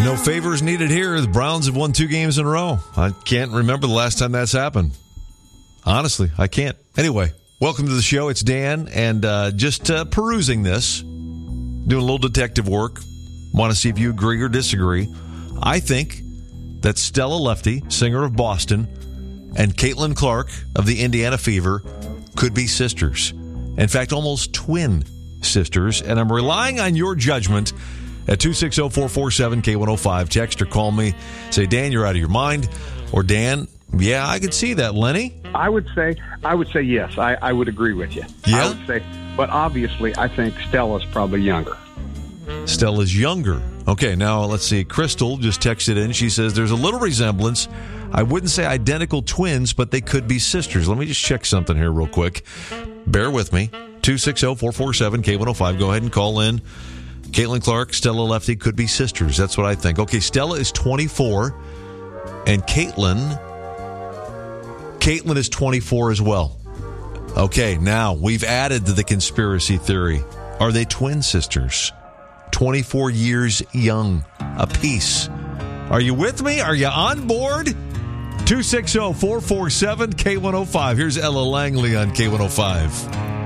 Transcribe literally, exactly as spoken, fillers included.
No favors needed here. The Browns have won two games in a row. I can't remember the last time that's happened. Honestly, I can't. Anyway, welcome to the show. It's Dan, and uh, just uh, perusing this, doing a little detective work. Want to see if you agree or disagree. I think that Stella Lefty, singer of Boston, and Caitlin Clark of the Indiana Fever could be sisters. In fact, almost twin sisters. And I'm relying on your judgment at two six zero, four four seven, K one oh five. Text or call me. Say, Dan, you're out of your mind. Or, Dan, yeah, I could see that. Lenny? I would say, I would say yes. I, I would agree with you. Yeah? I would say, but obviously, I think Stella's probably younger. Stella's younger. Okay, now let's see. Crystal just texted in. She says there's a little resemblance. I wouldn't say identical twins, but they could be sisters. Let me just check something here real quick. Bear with me. two six zero, four four seven, K one oh five. Go ahead and call in. Caitlin Clark, Stella Lefty could be sisters. That's what I think. Okay, Stella is twenty-four, and Caitlin, Caitlin is twenty-four as well. Okay, now we've added to the conspiracy theory. Are they twin sisters? twenty-four years young apiece. Are you with me? Are you on board? two six zero, four four seven, K one oh five. Here's Ella Langley on K one oh five.